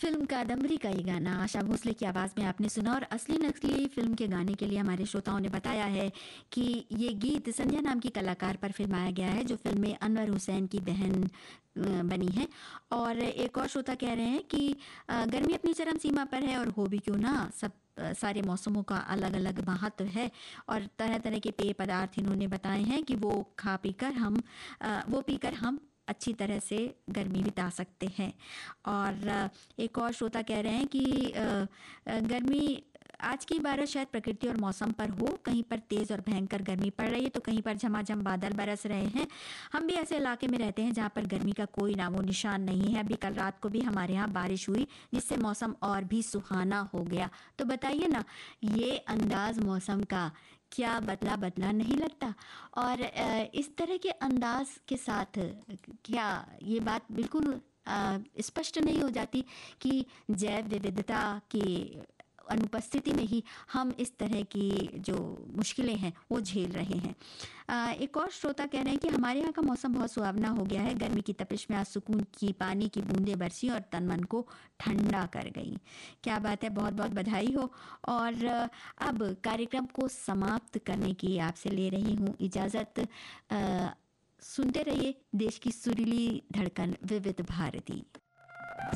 Film Kadambari का ये गाना आशा भोसले की आवाज़ में आपने सुना। और असली नकली फिल्म के गाने के लिए हमारे श्रोताओं ने बताया है कि ये गीत संध्या नाम की कलाकार पर फिल्माया गया है, जो फिल्म में अनवर हुसैन की बहन बनी है। और एक और श्रोता कह रहे हैं कि गर्मी अपनी चरम सीमा पर है और हो भी क्यों ना, सब सारे मौसमों का अलग अलग महत्व है और तरह तरह के पेय पदार्थ इन्होंने बताए हैं कि वो पीकर हम अच्छी तरह से गर्मी बिता सकते हैं। और एक और श्रोता कह रहे हैं कि गर्मी आज की बारिश शायद प्रकृति और मौसम पर हो, कहीं पर तेज और भयंकर गर्मी पड़ रही है तो कहीं पर झमाझम बादल बरस रहे हैं। हम भी ऐसे इलाके में रहते हैं जहाँ पर गर्मी का कोई नामो निशान नहीं है। अभी कल रात को भी हमारे यहाँ बारिश हुई, जिससे मौसम और भी सुहाना हो गया। तो बताइए ना, ये अंदाज मौसम का क्या बदला बदला नहीं लगता? और इस तरह के अंदाज के साथ क्या ये बात बिल्कुल स्पष्ट नहीं हो जाती कि जैव विविधता की अनुपस्थिति में ही हम इस तरह की जो मुश्किलें हैं वो झेल रहे हैं। एक और श्रोता कह रहे हैं कि हमारे यहाँ का मौसम बहुत सुहावना हो गया है। गर्मी की तपिश में आज सुकून की पानी की बूंदें बरसी और तन मन को ठंडा कर गई। क्या बात है, बहुत बहुत बधाई हो। और अब कार्यक्रम को समाप्त करने की आपसे ले रही हूँ इजाज़त। सुनते रहिए देश की सुरीली धड़कन विविध भारती।